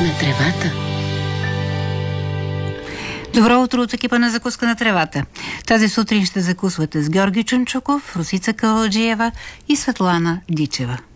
на тревата. Добро утро от екипа на Закуска на тревата. Тази сутрин ще закусвате с Георги Чунчуков, Росица Каладжиева и Светлана Дичева.